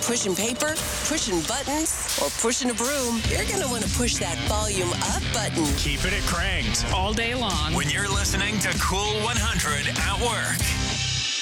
pushing paper, pushing buttons, or pushing a broom, you're going to want to push that volume up button. Keep it cranked all day long when you're listening to Cool 100 at work.